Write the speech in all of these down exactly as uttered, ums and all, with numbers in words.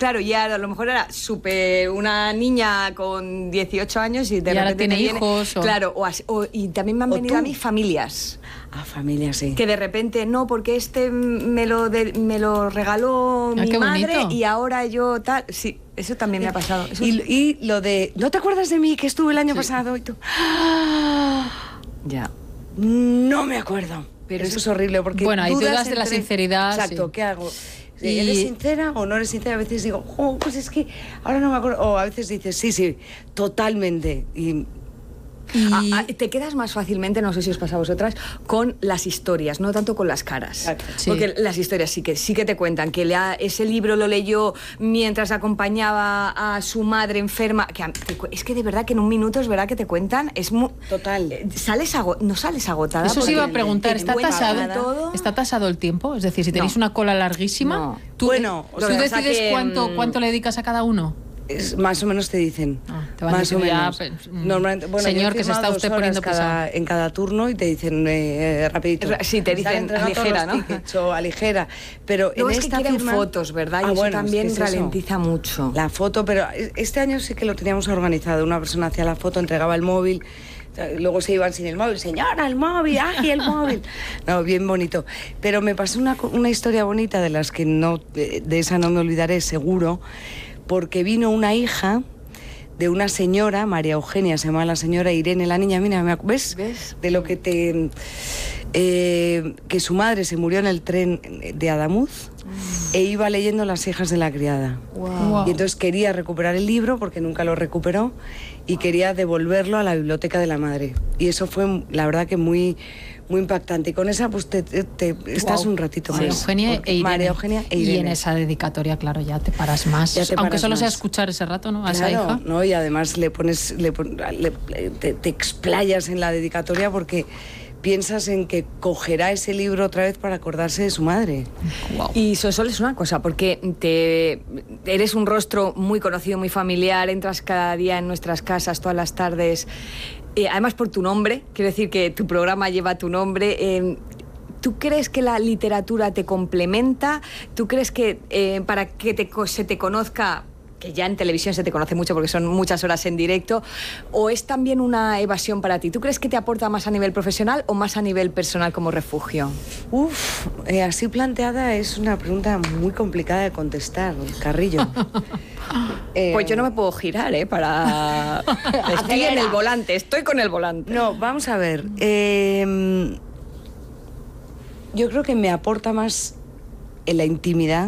claro, ya a lo mejor era súper una niña con dieciocho años y de y repente ahora tiene viene, hijos. O... Claro, o, o, y también me han O venido tú. a mí familias. Ah, familias, sí. Que de repente, no, porque este me lo, de, me lo regaló Ah, mi qué madre bonito. y ahora yo tal. Sí, eso también me ha pasado. Eso Y, y lo de, ¿no te acuerdas de mí que estuve el año Sí. pasado? Y tú, ¡ah! ya. No me acuerdo. Pero eso, Eso es horrible porque Bueno, hay dudas dudas de la entre- sinceridad, Exacto, sí. ¿qué hago? Y- ¿Eres sincera o no eres sincera? A veces digo, oh, pues es que ahora no me acuerdo. O a veces dices, sí, sí, totalmente. Y Y... Ah, ah, te quedas más fácilmente, no sé si os pasa a vosotras, con las historias, no tanto con las caras. Exacto. Sí. Porque las historias sí que, sí que te cuentan que le ha- ese libro lo leyó mientras acompañaba a su madre enferma. Que a- te cu- es que de verdad que en un minuto es verdad que te cuentan, es muy... total. eh, Sales ago- no sales agotada. Eso os porque iba a preguntar, te ¿está cuentan tasado, todo. ¿está tasado el tiempo? Es decir, si tenéis No. una cola larguísima, No. ¿tú, Bueno, ¿tú lo que pasa decides que, cuánto, mm, cuánto le dedicas a cada uno? Es, más o menos te dicen. Ah, te van más o diciendo ya, menos. pues, mm, Normalmente, bueno, señor, yo he que se firmado está usted dos horas poniendo cada, pesado. en cada turno y te dicen eh, rapidito. Sí, te Están dicen entregando todos ligera, los ¿no? tickets o a ligera. Pero Luego en es que esta quieren firma- fotos, ¿verdad? Y Ah, eso bueno, es también que es eso. ralentiza mucho. La foto, pero este año sí que lo teníamos organizado. Una persona hacía la foto, entregaba el móvil, luego se iban sin el móvil. Señora, el móvil, ¡ay, el móvil! No, bien bonito. Pero me pasó una, una historia bonita de las que no, de, de esa no me olvidaré seguro, porque vino una hija de una señora, María Eugenia, se llama la señora Irene, la niña, mira, me acu- ¿ves? ¿Ves? De lo que te... eh, que su madre se murió en el tren de Adamuz e iba leyendo Las hijas de la criada. Wow. Y entonces quería recuperar el libro porque nunca lo recuperó y quería devolverlo a la biblioteca de la madre. Y eso fue, la verdad, que muy, muy impactante. Y con esa, pues te, te- te estás Wow. un ratito María más. Eugenia Porque- e Irene. María Eugenia e Y Irene. en esa dedicatoria, claro, ya te paras más. Ya te Aunque paras solo sea más. escuchar ese rato, ¿no? A esa Claro, hija. ¿no? Y además le pones, le, pon- le- le- te, te explayas en la dedicatoria porque piensas en que cogerá ese libro otra vez para acordarse de su madre. Wow. Y Sosol es una cosa, porque te, eres un rostro muy conocido, muy familiar, entras cada día en nuestras casas, todas las tardes, eh, además por tu nombre, quiero decir que tu programa lleva tu nombre. Eh, ¿Tú crees que la literatura te complementa? ¿Tú crees que eh, para que te, se te conozca, que ya en televisión se te conoce mucho porque son muchas horas en directo, o es también una evasión para ti? ¿Tú crees que te aporta más a nivel profesional o más a nivel personal como refugio? Uf, eh, así planteada es una pregunta muy complicada de contestar, Carrillo. Eh, Pues yo no me puedo girar, ¿eh? Para... Estoy en el volante, estoy con el volante. No, vamos a ver. eh, yo creo que me aporta más en la intimidad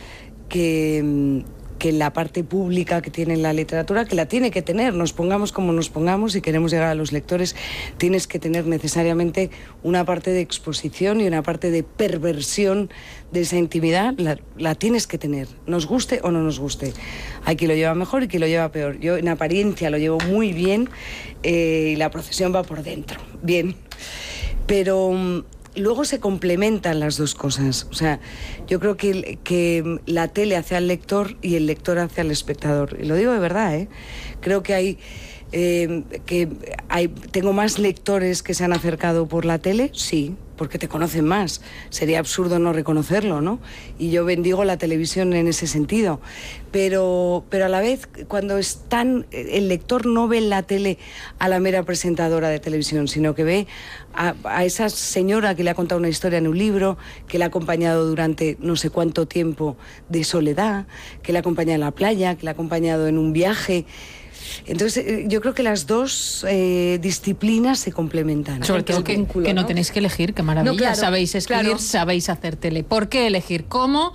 que, que en la parte pública que tiene la literatura, que la tiene que tener. Nos pongamos como nos pongamos y queremos llegar a los lectores, tienes que tener necesariamente una parte de exposición y una parte de perversión de esa intimidad. La, la tienes que tener, nos guste o no nos guste. Hay quien lo lleva mejor y quien lo lleva peor. Yo en apariencia lo llevo muy bien eh, y la procesión va por dentro, bien. Pero mm, luego se complementan las dos cosas. O sea, yo creo que, que la tele hace al lector y el lector hace al espectador. Y lo digo de verdad, ¿eh? Creo que hay... Eh, que hay, tengo más lectores que se han acercado por la tele, sí, porque te conocen más. Sería absurdo no reconocerlo, ¿no? Y yo bendigo la televisión en ese sentido. Pero, pero a la vez, cuando están, el lector no ve en la tele a la mera presentadora de televisión, sino que ve a, a esa señora que le ha contado una historia en un libro, que le ha acompañado durante no sé cuánto tiempo de soledad, que le ha acompañado en la playa, que le ha acompañado en un viaje. Entonces, eh, yo creo que las dos eh, disciplinas se complementan. Sobre todo que, vínculo, que no ¿no? tenéis que elegir, qué maravilla. No, claro, sabéis escribir, claro. sabéis hacer tele. ¿Por qué elegir? ¿Cómo?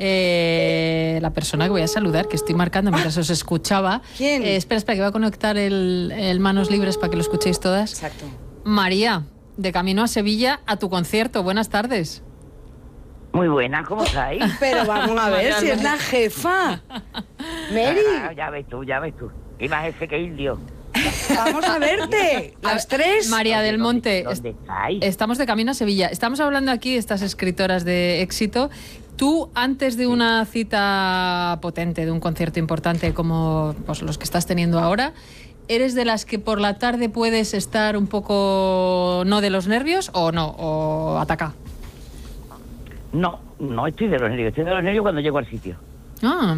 Eh, la persona que voy a saludar, que estoy marcando mientras os escuchaba. ¿Quién? Eh, espera, espera, que voy a conectar el, el Manos Libres para que lo escuchéis todas. Exacto. María, de camino a Sevilla a tu concierto. Buenas tardes. Muy buena, ¿cómo estáis? Pero vamos a ver si es la jefa. Mary, Ah, ya ves tú, ya ves tú. Y más jefe que indio. vamos a verte. Las tres. María del ¿Dónde- Monte, ¿Dónde est- estáis? estamos de camino a Sevilla. Estamos hablando aquí de estas escritoras de éxito. Tú, antes de una cita potente, de un concierto importante como pues, los que estás teniendo ahora, ¿eres de las que por la tarde puedes estar un poco no de los nervios o no? ¿O ataca? No, no estoy de los nervios. Estoy de los nervios cuando llego al sitio. Ah,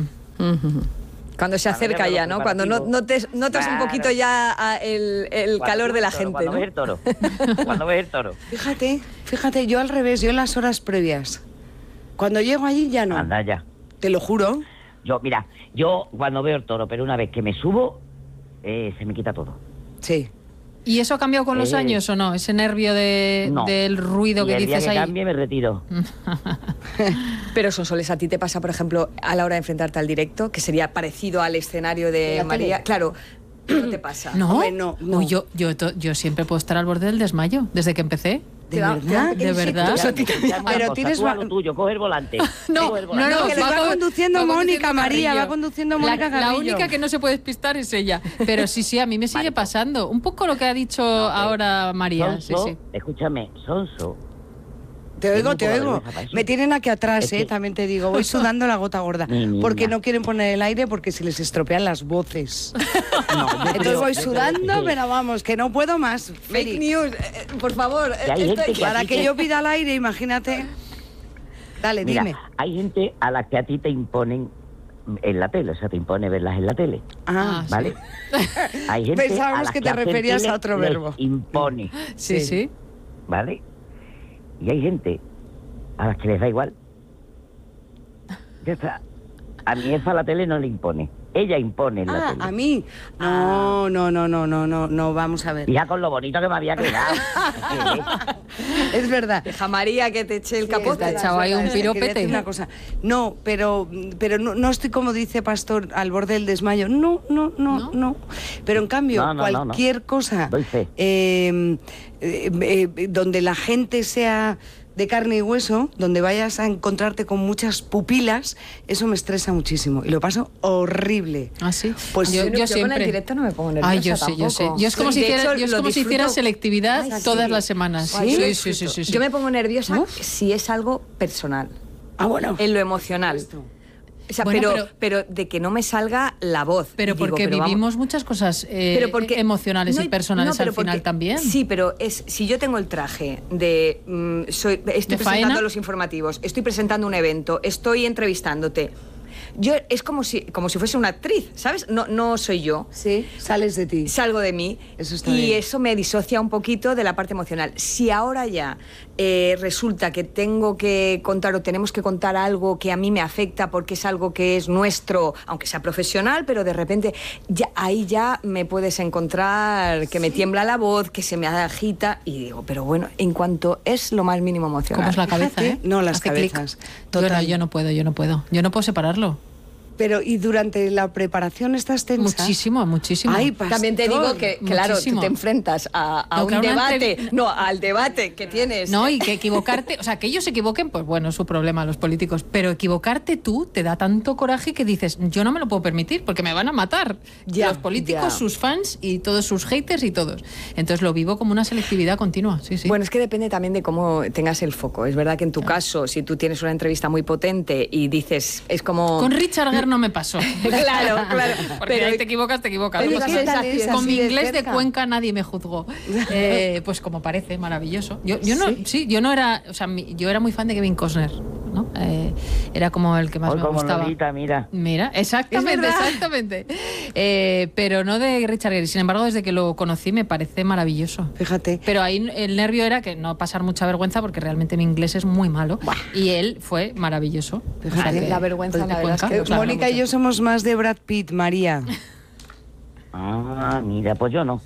Uh-huh. Cuando se acerca ya, ¿no? Cuando no, no te, notas claro. un poquito ya a, el, el calor de la toro, gente, cuando ¿no? Ves el toro. Cuando ves el toro. Fíjate, fíjate, yo al revés, yo en las horas previas. Cuando llego allí ya no. Anda ya. Te lo juro. Yo, mira, yo cuando veo el toro, pero una vez que me subo, eh, se me quita todo. Sí. ¿Y eso ha cambiado con los Eh, años o no? Ese nervio de, no. del ruido y que el dices día que ahí. cambie me retiro. Pero Sonsoles, ¿a ti te pasa, por ejemplo, a la hora de enfrentarte al directo, que sería parecido al escenario de ¿La María? tele? Claro, ¿no te pasa? ¿No? Hombre, no, no. Uy, yo, yo, to- yo siempre puedo estar al borde del desmayo, desde que empecé. ¿De Te da- verdad? ¿De verdad? Eso a ti también. Escuchadme una Pero cosa, tienes... tú va- a lo tuyo, coge el volante. No, Coge el no, volante. no, que les va co- conduciendo va Mónica, María, Carrillo. va conduciendo Mónica la, la Carrillo. única que no se puede despistar es ella. Pero sí, sí, a mí me sigue Marico. pasando. Un poco lo que ha dicho No, eh, ahora María. Sí, Sonso, sí. escúchame, Sonso. Te oigo, Tengo te poca oigo. vergüenza para eso. Me tienen aquí atrás, Es eh, que- también te digo. Voy sudando la gota gorda. Mi niña. Porque no quieren poner el aire porque se les estropean las voces. No, yo Entonces creo- voy yo creo sudando, que- pero vamos, que no puedo más. Fake Mary. news, eh, por favor. Que hay esto- gente que- Para Así que que- yo pida el aire, imagínate. Dale, Mira, dime. hay gente a la que a ti te imponen en la tele, o sea, te impone verlas en la tele, Ah, Ah, ¿vale? Hay gente Pensábamos a la que te hacer referías tele a otro les verbo. impone, Sí, Sí. sí. ¿vale? Y hay gente a las que les da igual. Ya está. A mi jefa la tele no le impone. Ella impone en la Ah, tele. a mí. No, no, no, no, no, no, no, vamos a ver. Ya con lo bonito que me había quedado. Es verdad. Deja María que te eche el Sí, capote. es Te verdad, echaba es ahí un verdad, es que quería piropete. decir una cosa. No, pero, pero no, no estoy como dice Pastor al borde del desmayo. No, no, no, ¿No? no. Pero en cambio, No, no, no, no. cualquier cosa Doy fe. eh, eh, eh, donde la gente sea de carne y hueso, donde vayas a encontrarte con muchas pupilas, eso me estresa muchísimo y lo paso horrible. Ah, sí. Pues yo, yo, yo yo con siempre. el directo no me pongo nerviosa Ay, yo sé, yo sé. tampoco. Yo es como Y si de hiciera, hecho, yo es lo como si hiciera disfruto. selectividad Ay, sí. todas las semanas. Ay, Sí, lo sí, disfruto. sí, sí, sí. Yo me pongo nerviosa Uf. si es algo personal, Ah, bueno. en lo emocional. O sea, Bueno, pero, pero- pero de que no me salga la voz. Pero Digo, porque pero vamos- vivimos muchas cosas eh, pero porque- emocionales no, y personales no, pero al final porque- también. Sí, pero es si yo tengo el traje de mm, soy estoy ¿De presentando faena? los informativos, estoy presentando un evento, estoy entrevistándote. Yo es como si como si fuese una actriz, ¿sabes? No no soy yo. Sí, sales de ti. Salgo de mí Eso está y bien. eso me disocia un poquito de la parte emocional. Si ahora ya eh, resulta que tengo que contar o tenemos que contar algo que a mí me afecta porque es algo que es nuestro, aunque sea profesional, pero de repente ya ahí ya me puedes encontrar que me tiembla la voz, que se me agita y digo, pero bueno, en cuanto es lo más mínimo emocional. ¿Cómo es la cabeza, Fíjate. eh? No, las Hace clic. cabezas. Yo no, Total. yo no puedo, yo no puedo. Yo no puedo separarlo. Pero, ¿y durante la preparación estás tensa? Muchísimo, muchísimo. Ay, pastor. También te digo que, claro, tú Muchísimo. te enfrentas a, a No, un claro, una debate, entrev- no, al debate que tienes. No, y que equivocarte, o sea, que ellos se equivoquen, pues bueno, es su problema, los políticos, pero equivocarte tú te da tanto coraje que dices, yo no me lo puedo permitir porque me van a matar. Ya, los políticos, ya. sus fans y todos sus haters y todos. Entonces lo vivo como una selectividad continua, sí, sí. Bueno, es que depende también de cómo tengas el foco. Es verdad que en tu caso, si tú tienes una entrevista muy potente y dices, es como... Con Richard Gere no me pasó. Claro, claro. Porque Pero ahí te equivocas, te equivocas. Pero No esa pasa nada. sensación Con mi así de inglés de cerca. Cuenca nadie me juzgó. Eh, pues como parece, maravilloso. Yo, yo no, ¿Sí? sí, yo no era, o sea, mi- yo era muy fan de Kevin Costner, ¿no? Eh, era como el que más Hoy me como gustaba. Lolita, mira. Mira, exactamente, Es verdad. exactamente. Eh, pero no de Richard Gere. Sin embargo, desde que lo conocí me parece maravilloso. Fíjate. Pero ahí el nervio era que no pasar mucha vergüenza porque realmente mi inglés es muy malo. Y él fue maravilloso. Fíjate. La vergüenza, pues de la verdad es Cuenca, que- o sea, Mónica y yo somos más de Brad Pitt, María. Ah, mira, pues yo no.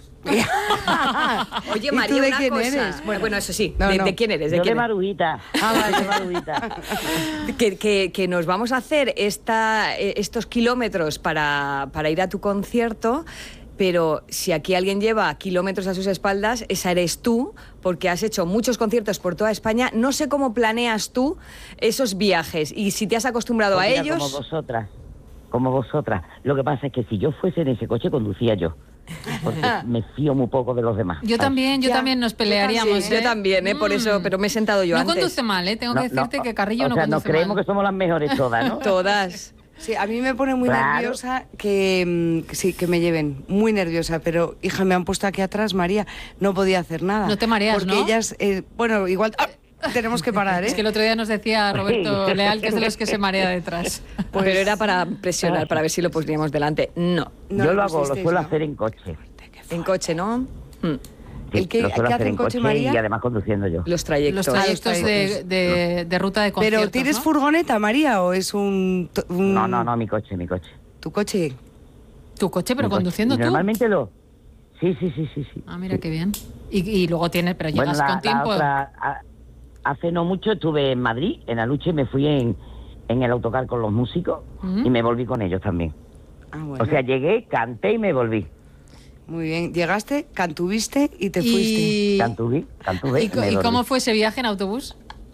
Oye, ¿Y tú María, de una quién cosa. eres? Bueno, bueno, eso sí. No, de, no. de quién eres? ¿De Yo de quién eres? Marujita. Ah, vale. de Marujita. Que, que- que nos vamos a hacer esta, eh, estos kilómetros para, para ir a tu concierto, pero si aquí alguien lleva kilómetros a sus espaldas, esa eres tú, porque has hecho muchos conciertos por toda España. No sé cómo planeas tú esos viajes y si te has acostumbrado Pues a mira, ellos. Como vosotras, como vosotras. Lo que pasa es que si yo fuese en ese coche, conducía yo. Porque me fío muy poco de los demás. Yo también, yo Ya, también nos yo pelearíamos. también, yo ¿eh? también, ¿eh? Por eso, pero me he sentado yo no antes. conduce mal, ¿eh? Tengo No, que decirte no, que Carrillo o no sea, conduce nos creemos mal. que somos las mejores todas, ¿no? Todas. Sí, a mí me pone muy Claro. nerviosa que, mm, que sí, que me lleven. Muy nerviosa, pero hija, me han puesto aquí atrás, María, no podía hacer nada. No te mareas, porque ¿no? ellas, eh, bueno, igual... ¡ah! tenemos que parar, ¿eh? Es que el otro día nos decía Roberto Leal que es de los que se marea detrás. Pues, pero era para presionar, para ver si lo poníamos delante. No. No Yo lo lo hago, lo pusisteis, suelo ¿no? hacer en coche. En coche, ¿no? Hmm. Sí, ¿El qué- lo suelo qué hacer hace en en coche, María? y además conduciendo yo. Los trayectos. Los trayectos de, de, de ruta de conciertos, ¿Pero tienes ¿no? furgoneta, María, o es un, to- un- No, no, no, mi coche, mi coche. tu coche? Tu coche, pero Mi coche. conduciendo Y tú. Normalmente lo... Sí, sí, sí, sí. sí. Ah, mira qué bien. Y, y luego tienes, pero Bueno, llegas la, con la tiempo. otra, a- hace no mucho estuve en Madrid, en Aluche, me fui en, en el autocar con los músicos Ujú. y me volví con ellos también. Ah, bueno. O sea, llegué, canté y me volví. Muy bien. Llegaste, cantuviste y te fuiste. Y, Cantuve, cantuve ¿y, co- me y volví. cómo fue ese viaje en autobús?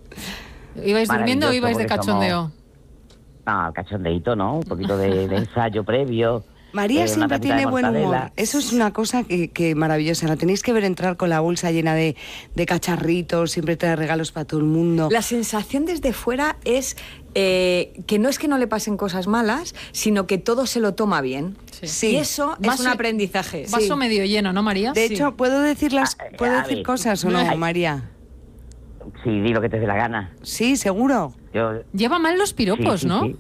¿Ibais durmiendo o Maravilloso, ibais de porque cachondeo? No, cachondeíto, ¿no? Un poquito de, de ensayo previo. María eh, una siempre tapita de tiene buen humor. mortadela. Eso es una cosa que, que maravillosa. La tenéis que ver entrar con la bolsa llena de, de cacharritos, siempre trae regalos para todo el mundo. La sensación desde fuera es eh, que no es que no le pasen cosas malas, sino que todo se lo toma bien. Sí. Sí. Y eso es Vaso- un aprendizaje. Vaso medio lleno, ¿no, María? De hecho, ¿puedo decir, las, Ah, eh, ¿puedo a decir ver. cosas o no, Ay. María? Sí, di lo que te dé la gana. Sí, seguro. Yo, Lleva mal los piropos, sí, sí, ¿no? sí.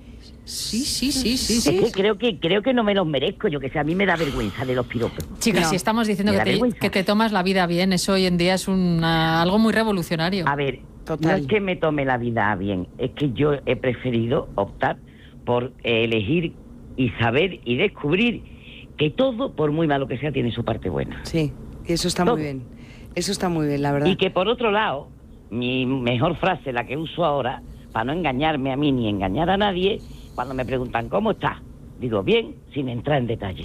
Sí, sí, sí, sí, Es sí. que creo que creo que no me los merezco, yo que sé, a mí me da vergüenza de los piropos. Chicas, No. si estamos diciendo Me que da te, vergüenza. que te tomas la vida bien, eso hoy en día es una, algo muy revolucionario. A ver, Total. no es que me tome la vida bien, es que yo he preferido optar por eh, elegir y saber y descubrir que todo, por muy malo que sea, tiene su parte buena. Sí, y eso está Todo. muy bien. Eso está muy bien, la verdad. Y que por otro lado, mi mejor frase, la que uso ahora, para no engañarme a mí ni engañar a nadie, cuando me preguntan ¿cómo estás? Digo, bien, sin entrar en detalle.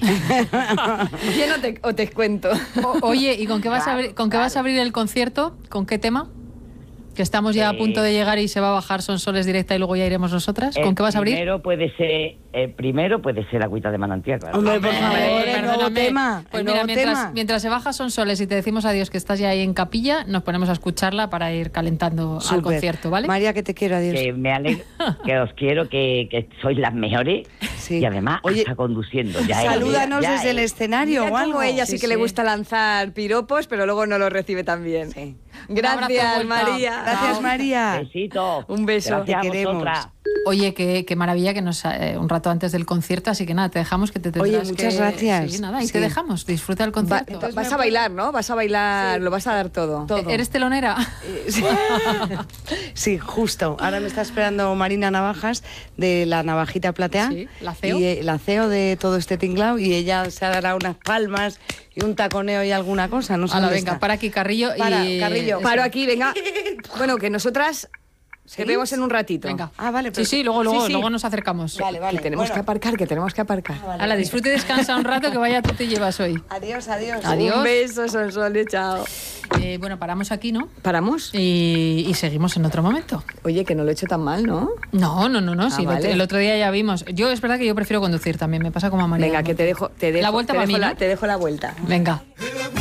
Bien o te, o te cuento. O- oye, ¿y con qué vas a abrir, con qué vas a abrir el concierto? ¿Con qué tema? Que estamos ya a Eh, punto de llegar y se va a bajar Sonsoles directa y luego ya iremos nosotras. ¿Con El qué vas a abrir? Primero puede ser, el primero puede ser Agüita de Manantial, claro. Hombre, por favor, Hombre, el nuevo perdóname. tema. Pues el mira, nuevo mientras, tema. mientras se baja Sonsoles y te decimos adiós que estás ya ahí en capilla, nos ponemos a escucharla para ir calentando al Súper. concierto, ¿vale? María, que te quiero, adiós. Que me alegro, que os quiero, que, que sois las mejores Sí. y además Oye, hasta conduciendo. Ya es, Salúdanos ya desde el es. escenario Mira o algo. cómo ella sí, Sí, que le sí. gusta lanzar piropos, pero luego no los recibe tan bien. Sí. Un abrazo de Gracias, vuelta. María. Gracias, Chao. María. Besitos. Un beso. Gracias Te a queremos. vosotras. Oye, qué, qué maravilla que nos eh, un rato antes del concierto, así que nada, te dejamos que te tendrás Oye, muchas que- gracias. Sí, nada, y Sí. te dejamos, disfruta el Va- concierto. vas a bailar, ¿no? Vas a bailar, lo vas a dar todo. Todo. ¿Eres telonera? Sí. Sí, justo. Ahora me está esperando Marina Navajas de la Navajita Platea. Sí, la C E O. Y, eh, la C E O de todo este tinglao y ella se dará unas palmas y un taconeo y alguna cosa. No sé Hala, dónde venga, está. para aquí, Carrillo. Para, y... Carrillo. Eso. Paro aquí, venga. Bueno, que nosotras te ¿Sí? vemos en un ratito. Venga. Ah, vale, Sí, pero- sí, luego, luego, sí, sí. luego nos acercamos. Vale, vale. Que tenemos Bueno. que aparcar, que tenemos que aparcar. Hala, disfrute y descansa un rato, que vaya tú te llevas hoy. Adiós, adiós. Adiós. Un beso, Sonsoles, chao. Eh, bueno, paramos aquí, ¿no? ¿Paramos? Y, y seguimos en otro momento. Oye, que no lo he hecho tan mal, ¿no? No, no, no, no. Ah, sí, el otro- vale. el otro día ya vimos. Yo es verdad que yo prefiero conducir también, me pasa como a María. Venga, que te dejo, te dejo, La vuelta te para dejo mí, la- ¿no? te dejo la vuelta. Venga.